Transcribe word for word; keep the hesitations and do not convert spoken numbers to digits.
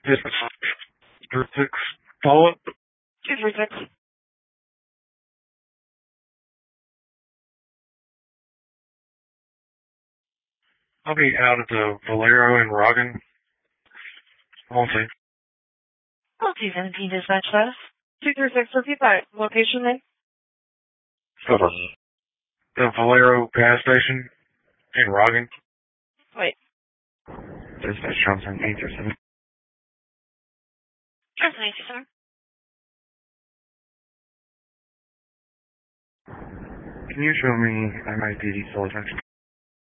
Yes, three six. Follow up. Two three six. I'll be out at the Valero in Roggen. I'll see. Well, two seventeen dispatch status. Two three six. Repeat that location then. Cover. The Valero gas station in Roggen. Wait. Dispatch Johnson eight or seven. Johnson eight sir. Can you show me M I P D still attention?